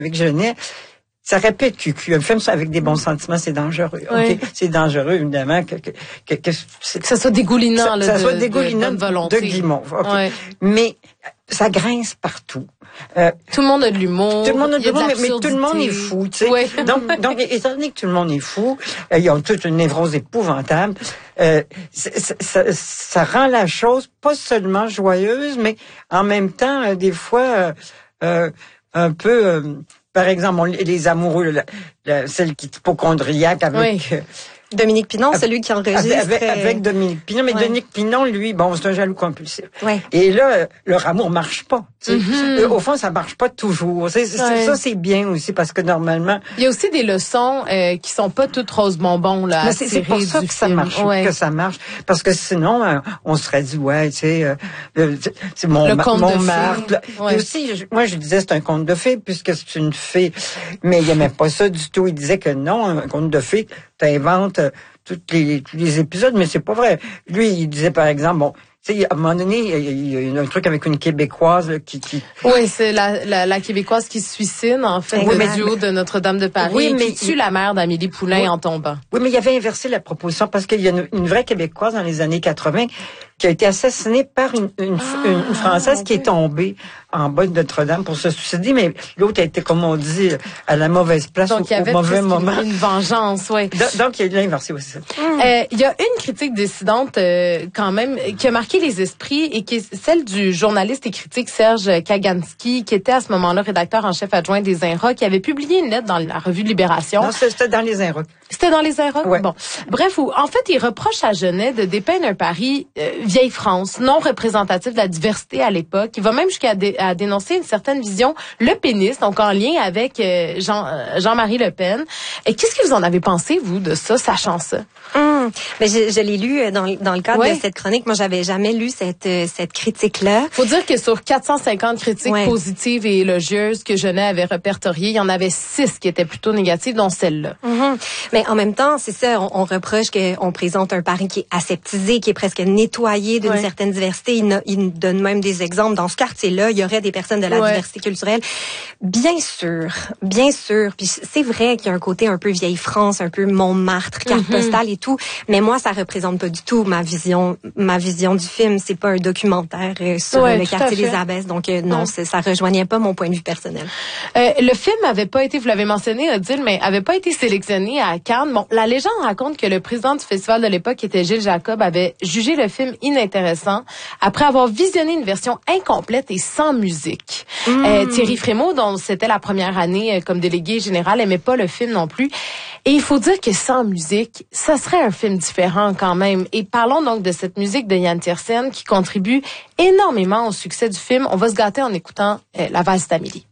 avec Genet. Ça répète cucu. Un film avec des bons sentiments, c'est dangereux. Oui. Okay? C'est dangereux, évidemment, que ça soit dégoulinant, ça soit dégoulinant de guimauve. Okay? Ouais. Mais ça grince partout. Tout le monde a de l'humour. Tout le monde a de l'humour, mais tout le monde est fou, tu sais. Ouais. Donc, étant donné que tout le monde est fou, ils ont toute une névrose épouvantable. Ça rend la chose pas seulement joyeuse, mais en même temps, des fois, un peu. Par exemple, les amoureux, celle qui est hypochondriaque avec... Oui. Dominique Pinon, celui qui enregistre... Avec Dominique Pinon. Mais Dominique Pinon, lui, bon, c'est un jaloux compulsif. Ouais. Et là, leur amour marche pas. Au fond, ça marche pas toujours. Ça, c'est bien aussi, parce que normalement... Il y a aussi des leçons qui sont pas toutes rose bonbon, là. Mais c'est pour ça que ça marche, que ça marche. Parce que sinon, on serait dit, ouais, tu sais, c'est mon martre. Et aussi, moi, je disais, c'est un conte de fées, puisque c'est une fée. Mais il aimait pas ça du tout. Il disait que non, un conte de fées, t'inventes tous les épisodes, mais c'est pas vrai. Lui, il disait, par exemple, bon, tu sais, à un moment donné, il y a un truc avec une Québécoise là, qui... Oui, c'est la Québécoise qui se suicide, en fait, du haut de Notre-Dame de Paris, oui, mais qui tue la mère d'Amélie Poulain en tombant. Oui, mais il avait inversé la proposition, parce qu'il y a une vraie Québécoise dans les années 80 qui a été assassinée par une Française qui est tombée en bas de Notre-Dame pour se suicider, mais l'autre a été, comme on dit, à la mauvaise place, donc, au mauvais moment. Une vengeance, oui. Donc, il y a l'inversé aussi. Il y a une critique dissidente, quand même, qui a marqué les esprits et qui est celle du journaliste et critique Serge Kaganski, qui était à ce moment-là rédacteur en chef adjoint des Inrocks, qui avait publié une lettre dans la revue Libération. Non, c'était dans les Inrocks. C'était dans les Inrocks? Ouais. Bon. Bref, en fait, il reproche à Genet de dépeindre un Paris vieille France, non représentatif de la diversité à l'époque. Il va même jusqu'à à dénoncer une certaine vision lepéniste, donc en lien avec Jean-Marie Le Pen. Et qu'est-ce que vous en avez pensé, vous, de ça, sachant ça? Mais je l'ai lu dans le cadre de cette chronique. Moi, j'avais jamais lu cette critique-là. Faut dire que sur 450 critiques positives et élogieuses que Genet avait répertoriées, il y en avait 6 qui étaient plutôt négatives, dont celle-là. Mais en même temps, c'est ça, on reproche qu'on présente un Paris qui est aseptisé, qui est presque nettoyé d'une certaine diversité. Il donne même des exemples. Dans ce quartier-là, il y aurait des personnes de la diversité culturelle. Bien sûr. Puis c'est vrai qu'il y a un côté un peu vieille France, un peu Montmartre, carte postale et tout. Mais moi, ça représente pas du tout ma vision du film. C'est pas un documentaire sur le quartier des Abbesses. Donc non, ça rejoignait pas mon point de vue personnel. Le film avait pas été, vous l'avez mentionné, Odile, mais avait pas été sélectionné à Cannes. Bon, la légende raconte que le président du festival de l'époque, qui était Gilles Jacob, avait jugé le film inintéressant après avoir visionné une version incomplète et sans musique. Thierry Frémaux, dont c'était la première année comme délégué général, aimait pas le film non plus. Et il faut dire que sans musique, ça serait un film différent quand même. Et parlons donc de cette musique de Yann Tiersen qui contribue énormément au succès du film. On va se gâter en écoutant La valse d'Amélie.